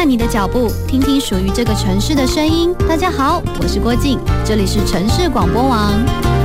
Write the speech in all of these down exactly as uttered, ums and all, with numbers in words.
慢你的脚步，听听属于这个城市的声音。大家好，我是郭静，这里是城市广播网。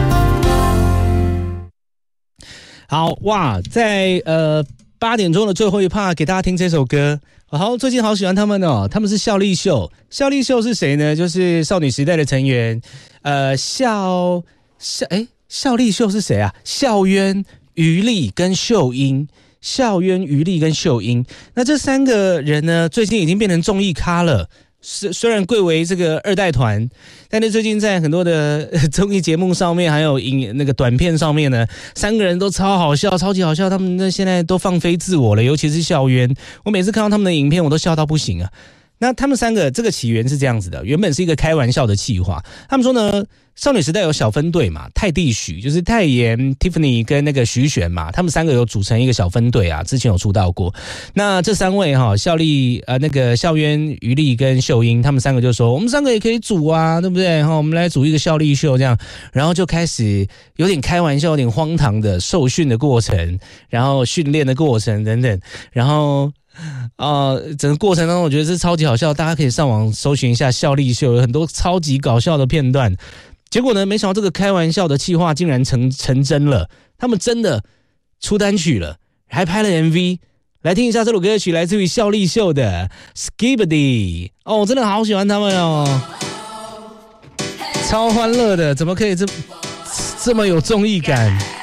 好哇，在呃八点钟的最后一趴，给大家听这首歌。好，最近好喜欢他们哦，他们是孝利秀。孝利秀是谁呢？就是少女时代的成员，呃，孝孝哎，孝利秀是谁啊？孝渊、余力跟秀英。孝渊、余力跟秀英，那这三个人呢，最近已经变成综艺咖了。是虽然贵为这个二代团，但是最近在很多的综艺节目上面，还有影那个短片上面呢，三个人都超好笑，超级好笑。他们呢现在都放飞自我了，尤其是孝渊，我每次看到他们的影片，我都笑到不行啊。那他们三个这个起源是这样子的，原本是一个开玩笑的企划。他们说呢，少女时代有小分队嘛，泰弟许就是泰妍、Tiffany 跟那个徐玄嘛，他们三个有组成一个小分队啊，之前有出道过。那这三位哈，孝利呃那个孝渊、余力跟秀英，他们三个就说，我们三个也可以组啊，对不对？哈，我们来组一个孝利秀这样，然后就开始有点开玩笑、有点荒唐的受训的过程，然后训练的过程等等，然后。呃，整个过程当中我觉得是超级好笑，大家可以上网搜寻一下孝利秀，有很多超级搞笑的片段。结果呢，没想到这个开玩笑的企划竟然成成真了，他们真的出单曲了，还拍了 M V。来听一下这首歌曲，来自于孝利秀的 Skibidi。 哦，我真的好喜欢他们哦，超欢乐的，怎么可以这这么有综艺感？